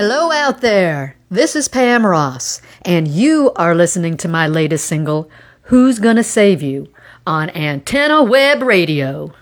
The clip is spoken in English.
Hello out there. This is Pam Ross, and you are listening to my latest single, Who's Gonna Save You, on Antenna Web Radio.